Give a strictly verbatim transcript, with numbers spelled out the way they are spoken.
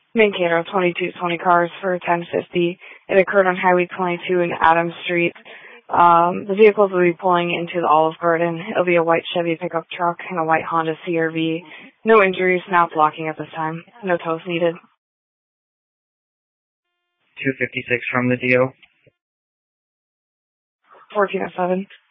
Mankato, twenty-two twenty cars for ten fifty. It occurred on Highway twenty-two in Adams Street. Um, the vehicles will be pulling into the Olive Garden. It'll be a white Chevy pickup truck and a white Honda C R V. No injuries, not blocking at this time. No tows needed. two fifty-six from the D O. fourteen oh seven.